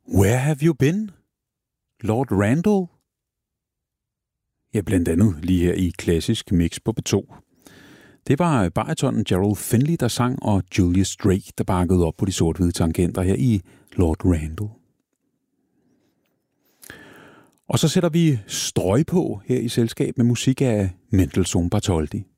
Where have you been? Lord Randall? Ja, blandt andet lige her i klassisk mix på P2. Det var baritonen Gerald Finley, der sang, og Julius Drake, der bakkede op på de sort-hvide tangenter her i Lord Randall. Og så sætter vi strøg på her i selskab med musik af Mendelssohn Bartholdy.